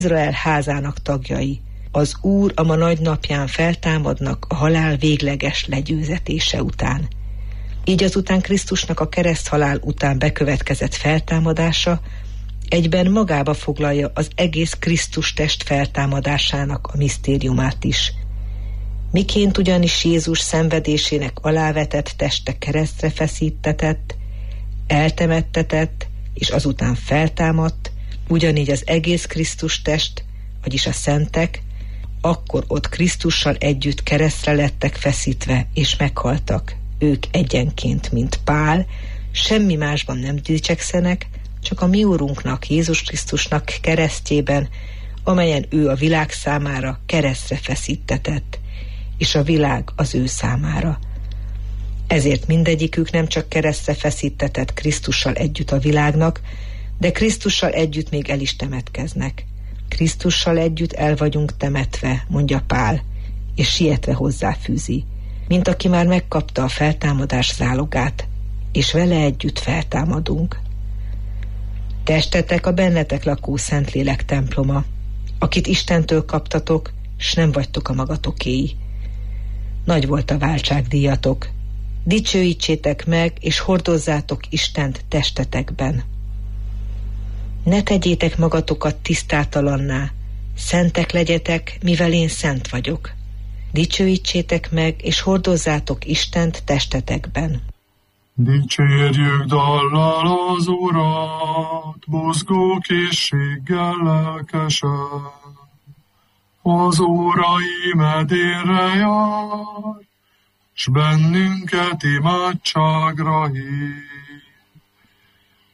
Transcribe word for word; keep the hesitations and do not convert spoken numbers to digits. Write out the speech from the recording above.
Izrael házának tagjai. Az Úr a ma nagy napján feltámadnak a halál végleges legyőzetése után. Így azután Krisztusnak a kereszthalál után bekövetkezett feltámadása egyben magába foglalja az egész Krisztus test feltámadásának a misztériumát is. Miként ugyanis Jézus szenvedésének alávetett teste keresztre feszítetett, eltemettetett, és azután feltámadt, ugyanígy az egész Krisztus test, vagyis a szentek, akkor ott Krisztussal együtt keresztre lettek feszítve, és meghaltak. Ők egyenként, mint Pál, semmi másban nem dicsekszenek, csak a mi Úrunknak, Jézus Krisztusnak keresztjében, amelyen ő a világ számára keresztre feszítetett, és a világ az ő számára. Ezért mindegyikük nem csak keresztre feszítetett Krisztussal együtt a világnak, de Krisztussal együtt még el is temetkeznek. Krisztussal együtt el vagyunk temetve, mondja Pál, és sietve hozzáfűzi, mint aki már megkapta a feltámadás zálogát, és vele együtt feltámadunk. Testetek a bennetek lakó Szentlélek temploma, akit Istentől kaptatok, s nem vagytok a magatokéi. Nagy volt a váltságdíjatok. Dicsőítsétek meg, és hordozzátok Istent testetekben. Ne tegyétek magatokat tisztátalanná, szentek legyetek, mivel én szent vagyok. Dicsőítsétek meg, és hordozzátok Istent testetekben. Dicsérjük dallal az Urat, buzgó készséggel lelkesen. Az órai medérre jár, s bennünket imádságra hív.